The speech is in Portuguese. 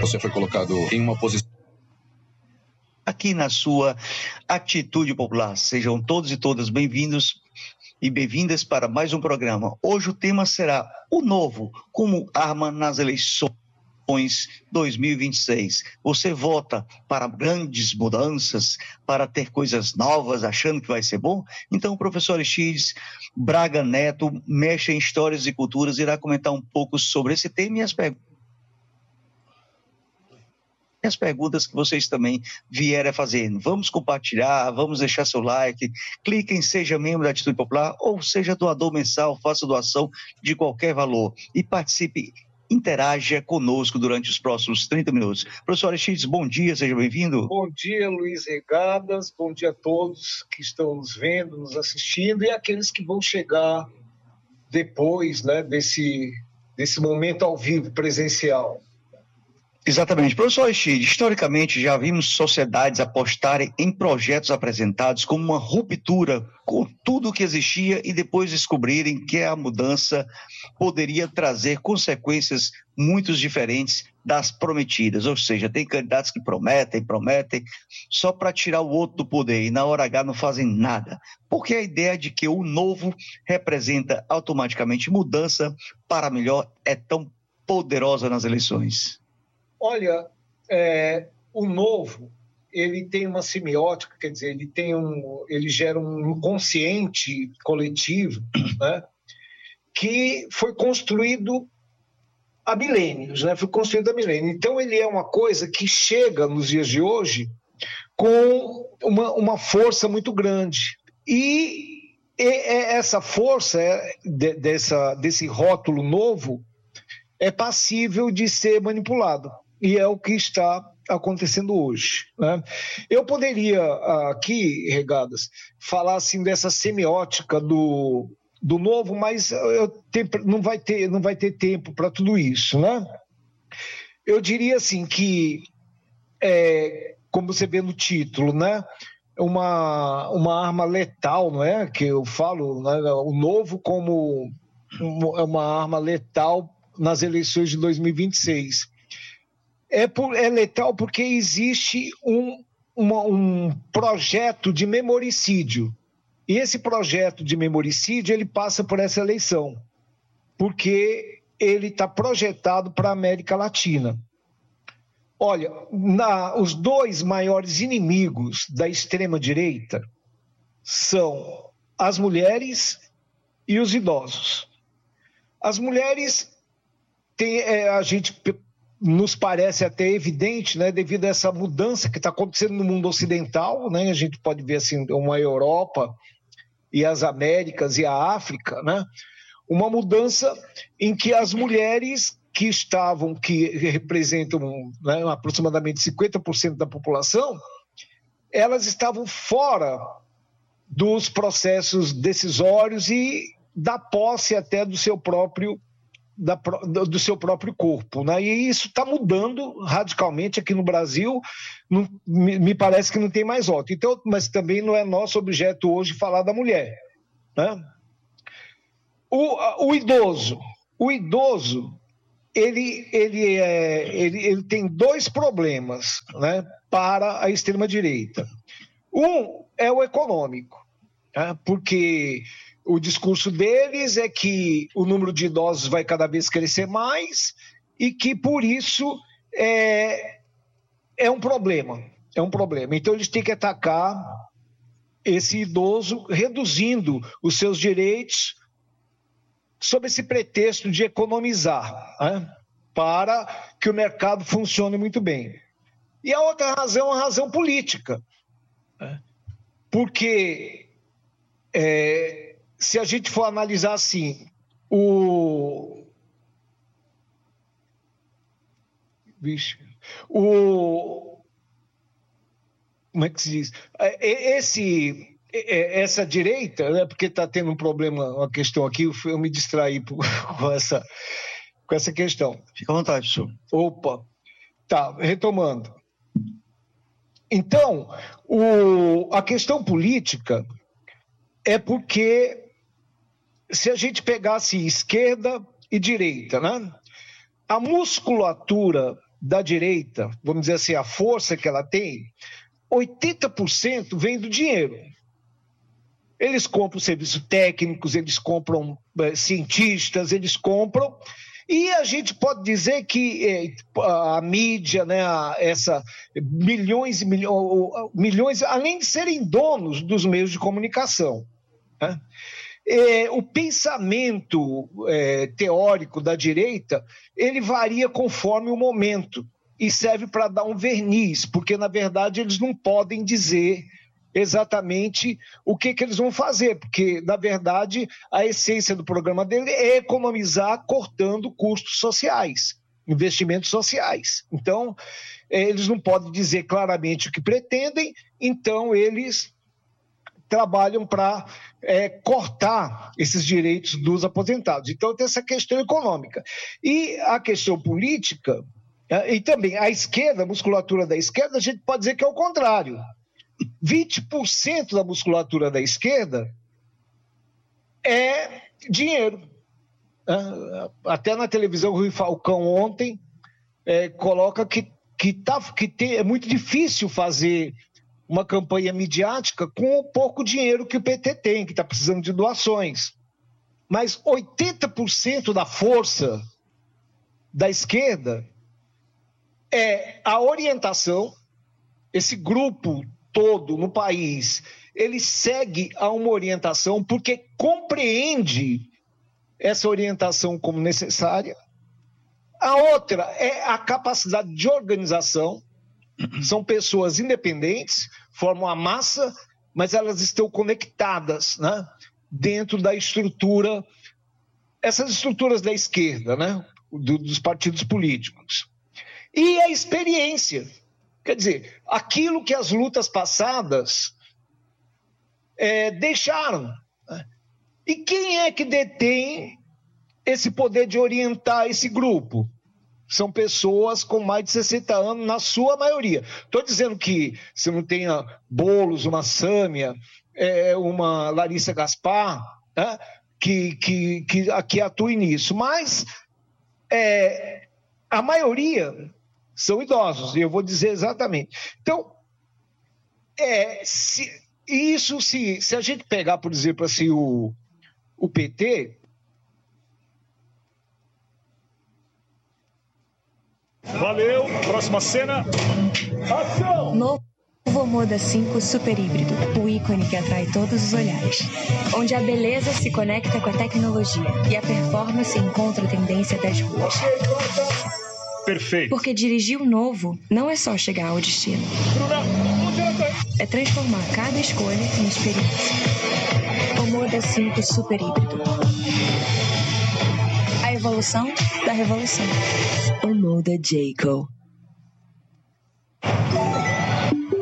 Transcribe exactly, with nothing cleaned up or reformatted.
Você foi colocado em uma posição aqui na sua Atitude Popular. Sejam todos e todas bem-vindos e bem-vindas para mais um programa. Hoje o tema será o novo como arma nas eleições dois mil e vinte e seis. Você vota para grandes mudanças, para ter coisas novas, achando que vai ser bom? Então o professor Aristides Braga Neto, mestre em Histórias e Culturas, irá comentar um pouco sobre esse tema e as perguntas. as perguntas que vocês também vierem a fazer. Vamos compartilhar, vamos deixar seu like, cliquem, seja membro da Atitude Popular ou seja doador mensal, faça doação de qualquer valor e participe, interaja conosco durante os próximos trinta minutos. Professor Aristides, bom dia, seja bem-vindo. Bom dia, Luiz Regadas, bom dia a todos que estão nos vendo, nos assistindo e aqueles que vão chegar depois, né, desse, desse momento ao vivo presencial. Exatamente. Professor Aristides, historicamente já vimos sociedades apostarem em projetos apresentados como uma ruptura com tudo o que existia e depois descobrirem que a mudança poderia trazer consequências muito diferentes das prometidas. Ou seja, tem candidatos que prometem, prometem, só para tirar o outro do poder e na hora H não fazem nada. Porque a ideia de que o novo representa automaticamente mudança para melhor é tão poderosa nas eleições. Olha, é, o novo, ele tem uma semiótica, quer dizer, ele, tem um, ele gera um inconsciente coletivo, né, que foi construído há milênios, né, foi construído há milênios. Então, ele é uma coisa que chega nos dias de hoje com uma, uma força muito grande. E, e essa força, de, dessa, desse rótulo novo, é passível de ser manipulado. E é o que está acontecendo hoje, né? Eu poderia aqui, Regadas, falar assim dessa semiótica do, do novo, mas eu tenho, não, vai ter, não vai ter tempo para tudo isso, né? Eu diria assim que, é, como você vê no título, né? Uma, uma arma letal, não é? Que eu falo, né? O novo como uma arma letal nas eleições de dois mil e vinte e seis. É, por, é letal porque existe um, uma, um projeto de memoricídio. E esse projeto de memoricídio, ele passa por essa eleição, porque ele está projetado para a América Latina. Olha, na, os dois maiores inimigos da extrema-direita são as mulheres e os idosos. As mulheres, tem, é, a gente... nos parece até evidente, né, devido a essa mudança que está acontecendo no mundo ocidental, né, a gente pode ver assim, uma Europa e as Américas e a África, né, uma mudança em que as mulheres que estavam, que representam, né, aproximadamente cinquenta por cento da população, elas estavam fora dos processos decisórios e da posse até do seu próprio Da, do seu próprio corpo, né? E isso está mudando radicalmente aqui no Brasil. Não, me, me parece que não tem mais voto. Então, mas também não é nosso objeto hoje falar da mulher, né? O, o idoso, o idoso, ele, ele, é, ele, ele tem dois problemas, né, para a extrema-direita. Um é o econômico, né, porque o discurso deles é que o número de idosos vai cada vez crescer mais e que, por isso, é, é um problema. É um problema. Então, eles têm que atacar esse idoso, reduzindo os seus direitos sob esse pretexto de economizar, né, para que o mercado funcione muito bem. E a outra razão é uma razão política, né, porque... É, se a gente for analisar assim, o... Vixe, o... Como é que se diz? Esse, essa direita, né, porque está tendo um problema, uma questão aqui, eu me distraí com essa, com essa questão. Fica à vontade, senhor. Opa, tá, retomando. Então, o... a questão política é porque... se a gente pegasse esquerda e direita, né, a musculatura da direita, vamos dizer assim, a força que ela tem, oitenta por cento vem do dinheiro. Eles compram serviços técnicos, eles compram é, cientistas, eles compram... E a gente pode dizer que eh, a mídia, né, a, essa, milhões e milhões, milhões, além de serem donos dos meios de comunicação, né? Eh, o pensamento eh, teórico da direita, ele varia conforme o momento e serve para dar um verniz, porque, na verdade, eles não podem dizer exatamente o que, que eles vão fazer, porque, na verdade, a essência do programa dele é economizar cortando custos sociais, investimentos sociais. Então, eles não podem dizer claramente o que pretendem, então eles trabalham para é, cortar esses direitos dos aposentados. Então, tem essa questão econômica. E a questão política, e também a esquerda, a musculatura da esquerda, a gente pode dizer que é o contrário. vinte por cento da musculatura da esquerda é dinheiro. Até na televisão, o Rui Falcão ontem é, coloca que, que, tá, que tem, é muito difícil fazer uma campanha midiática com o pouco dinheiro que o P T tem, que está precisando de doações. Mas oitenta por cento da força da esquerda é a orientação, esse grupo todo no país, ele segue a uma orientação porque compreende essa orientação como necessária. A outra é a capacidade de organização. São pessoas independentes, formam a massa, mas elas estão conectadas, né, dentro da estrutura, essas estruturas da esquerda, né, do, dos partidos políticos. E a experiência. Quer dizer, aquilo que as lutas passadas é, deixaram. Né? E quem é que detém esse poder de orientar esse grupo? São pessoas com mais de sessenta anos, na sua maioria. Estou dizendo que você não tenha Boulos, uma Sâmia, é, uma Larissa Gaspar, né? que, que, que, que atue nisso. Mas é, a maioria... são idosos, e eu vou dizer exatamente. Então, é, se, isso, se, se a gente pegar, por exemplo, assim, o, o P T... Valeu, próxima cena. Ação! Novo Moda cinco Super Híbrido, o ícone que atrai todos os olhares. Onde a beleza se conecta com a tecnologia e a performance encontra a tendência das ruas. Perfeito. Porque dirigir o novo não é só chegar ao destino. É transformar cada escolha em experiência. O Moda cinco Super Híbrido. A evolução da revolução. O Moda Jayco.